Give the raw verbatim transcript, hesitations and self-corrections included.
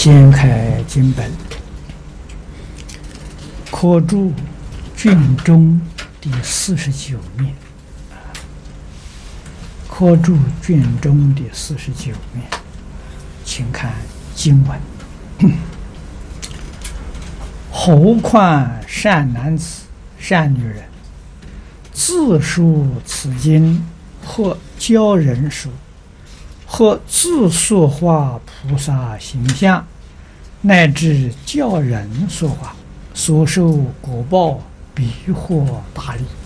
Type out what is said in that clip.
掀开经本，科注卷中第四十九面。科注卷中第四十九面，请看经文。何况善男子、善女人，自述此经，或教人说，或自塑画菩萨形象，乃至教人说法，所受果报必获大利。